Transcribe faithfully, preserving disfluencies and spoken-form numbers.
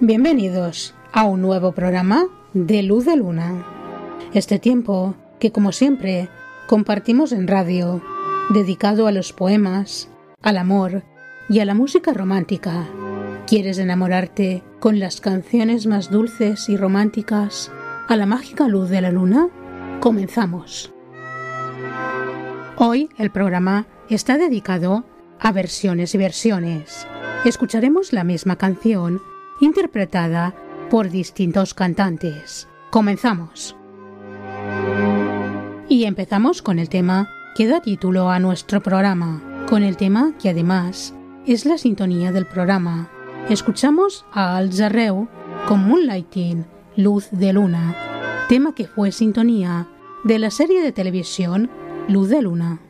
Bienvenidos a un nuevo programa de Luz de Luna. Este tiempo que, como siempre, compartimos en radio, dedicado a los poemas, al amor y a la música romántica. ¿Quieres enamorarte con las canciones más dulces y románticas a la mágica luz de la luna? Comenzamos. Hoy el programa está dedicado a versiones y versiones. Escucharemos la misma canción interpretada por distintos cantantes. Comenzamos. Y empezamos con el tema que da título a nuestro programa, con el tema que además es la sintonía del programa. Escuchamos a Als Arreu con Moonlighting, Luz de Luna, tema que fue sintonía de la serie de televisión Luz de Luna.